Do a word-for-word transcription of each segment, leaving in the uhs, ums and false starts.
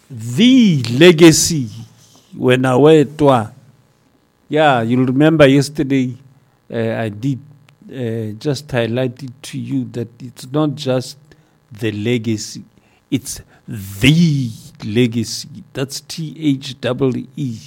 the legacy when I went to, yeah, you'll remember yesterday uh, I did uh, just highlight it to you that it's not just the legacy, it's the legacy. That's T H E E.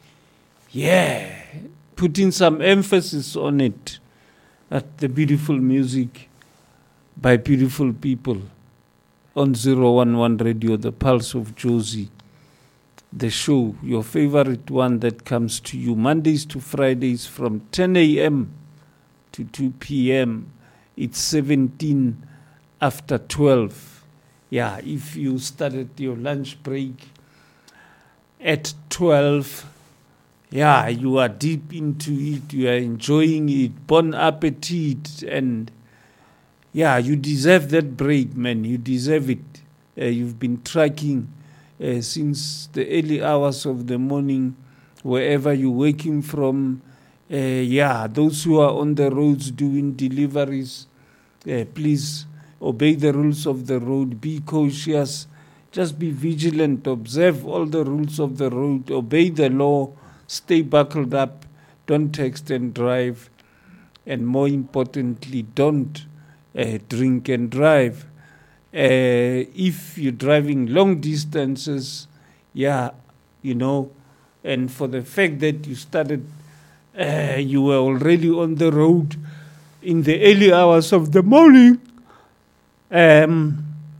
Yeah, putting some emphasis on it at the beautiful music by beautiful people on zero one one Radio, the Pulse of Jozi. The show, your favorite one that comes to you Mondays to Fridays from ten a.m. to two p.m. It's seventeen after twelve. Yeah, if you started your lunch break at twelve, yeah, you are deep into it, you are enjoying it, bon appetit, and yeah, you deserve that break, man, you deserve it. Uh, you've been tracking Uh, since the early hours of the morning, wherever you're working from. Uh, yeah, those who are on the roads doing deliveries, uh, please obey the rules of the road, be cautious, just be vigilant, observe all the rules of the road, obey the law, stay buckled up, don't text and drive, and more importantly, don't uh, drink and drive. Uh, if you're driving long distances, yeah, you know, and for the fact that you started, uh, you were already on the road in the early hours of the morning, um,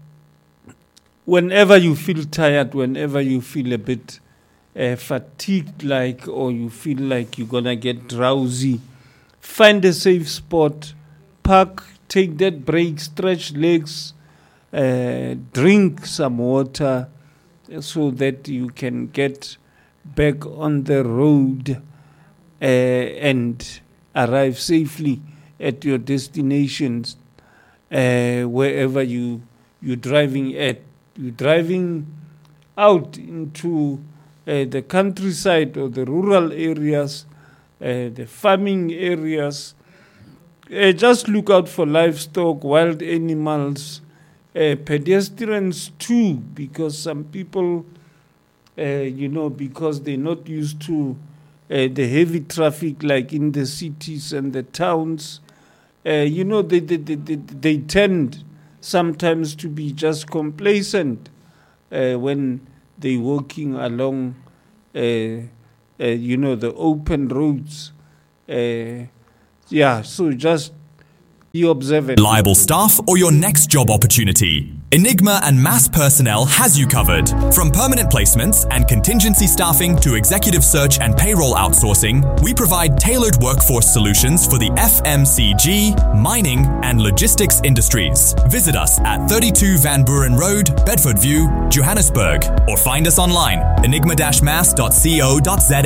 whenever you feel tired, whenever you feel a bit uh, fatigued like, or you feel like you're going to get drowsy, find a safe spot, park, take that break, stretch legs, Uh, drink some water so that you can get back on the road uh, and arrive safely at your destinations, uh, wherever you, you're driving at. You're driving out into uh, the countryside or the rural areas, uh, the farming areas. Uh, just look out for livestock, wild animals, Uh, pedestrians too, because some people, uh, you know, because they're not used to uh, the heavy traffic like in the cities and the towns, uh, you know, they, they, they, they, they tend sometimes to be just complacent uh, when they're walking along, uh, uh, you know, the open roads. Uh, yeah, so just be observant. Reliable staff or your next job opportunity? Enigma and Mass Personnel has you covered. From permanent placements and contingency staffing to executive search and payroll outsourcing, we provide tailored workforce solutions for the F M C G, mining and logistics industries. Visit us at thirty-two Van Buren Road, Bedford View, Johannesburg, or find us online, enigma dash mass dot co dot za.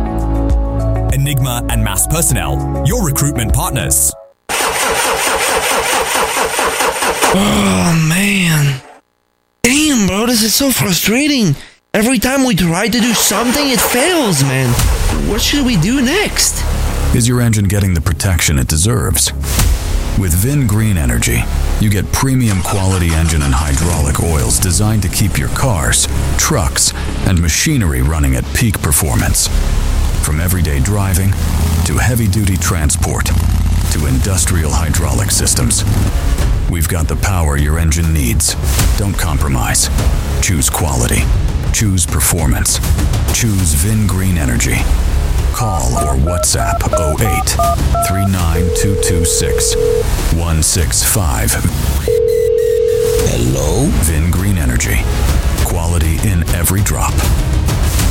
Enigma and Mass Personnel, your recruitment partners. Oh, man. Damn, bro, this is so frustrating. Every time we try to do something, it fails, man. What should we do next? Is your engine getting the protection it deserves? With Vin Green Energy, you get premium quality engine and hydraulic oils designed to keep your cars, trucks, and machinery running at peak performance. From everyday driving to heavy-duty transport to industrial hydraulic systems, we've got the power your engine needs. Don't compromise. Choose quality. Choose performance. Choose Vin Green Energy. Call or WhatsApp oh eight, three nine two two six, one six five. Hello? Vin Green Energy. Quality in every drop.